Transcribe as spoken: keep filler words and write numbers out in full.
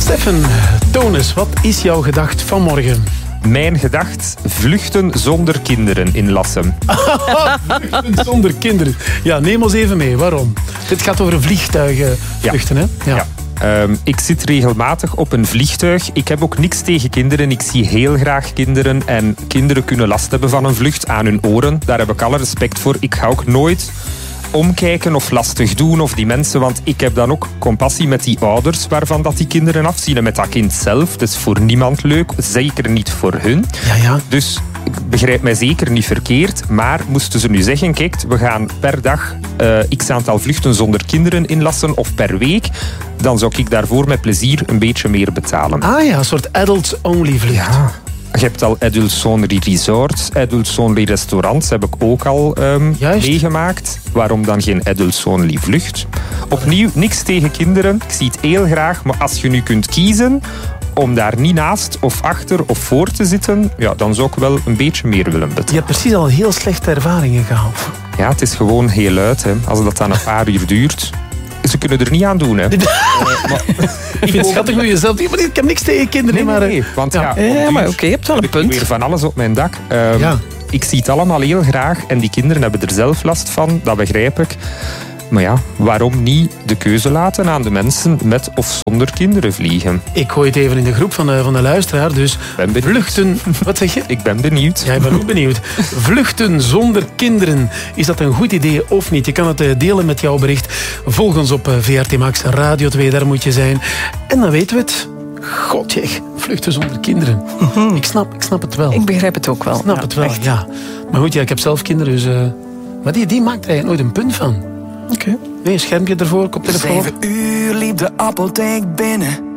Stefan, toon eens, wat is jouw gedacht vanmorgen? Mijn gedacht, vluchten zonder kinderen in Lassem. Vluchten zonder kinderen. Ja, neem ons even mee. Waarom? Dit gaat over vliegtuigenvluchten, ja. hè? Ja. ja. Um, ik zit regelmatig op een vliegtuig. Ik heb ook niks tegen kinderen. Ik zie heel graag kinderen. En kinderen kunnen last hebben van een vlucht aan hun oren. Daar heb ik alle respect voor. Ik ga ook nooit omkijken of lastig doen of die mensen, want ik heb dan ook compassie met die ouders waarvan dat die kinderen afzien en met dat kind zelf. Het is voor niemand leuk, zeker niet voor hun. Ja, ja. Dus ik begrijp mij zeker niet verkeerd, maar moesten ze nu zeggen, kijk, we gaan per dag uh, x aantal vluchten zonder kinderen inlassen of per week, dan zou ik daarvoor met plezier een beetje meer betalen. Ah ja, een soort adults-only vlucht. Ja. Je hebt al adults-only resorts, adults-only restaurants, heb ik ook al um, meegemaakt. Waarom dan geen adults-only vlucht? Opnieuw, niks tegen kinderen. Ik zie het heel graag, maar als je nu kunt kiezen om daar niet naast of achter of voor te zitten, ja, dan zou ik wel een beetje meer willen betalen. Je hebt precies al heel slechte ervaringen gehad. Ja, het is gewoon heel luid. Hè. Als dat dan een paar uur duurt. Ze kunnen er niet aan doen, hè. uh, maar, ik vind het schattig hoe je zelf... Ik heb niks tegen kinderen, nee, maar... Nee, nee, want ja, ja, ja maar oké, okay, je hebt wel een punt. Weer van alles op mijn dak. Um, ja. Ik zie het allemaal heel graag en die kinderen hebben er zelf last van, dat begrijp ik. Maar ja, waarom niet de keuze laten aan de mensen met of zonder kinderen vliegen? Ik gooi het even in de groep van de, van de luisteraar, dus vluchten... Wat zeg je? Ik ben benieuwd. Ja, ik ben ook benieuwd. Vluchten zonder kinderen, is dat een goed idee of niet? Je kan het delen met jouw bericht. Volg ons op V R T Max, Radio twee, daar moet je zijn. En dan weten we het. Godje, vluchten zonder kinderen. Mm-hmm. Ik, snap, ik snap het wel. Ik begrijp het ook wel. Ik snap ja, het wel, echt. ja. Maar goed, ja, ik heb zelf kinderen, dus... Uh... Maar die, die maakt er eigenlijk nooit een punt van. Oké. Okay. Nee, schermpje ervoor, koptelefoon. Zeven uur liep de apotheek binnen.